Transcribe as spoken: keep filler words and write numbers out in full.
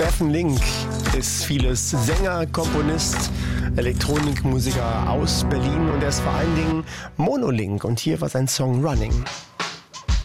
Steffen Link ist vieles Sänger, Komponist, Elektronikmusiker aus Berlin und er ist vor allen Dingen Monolink und hier war sein Song Running.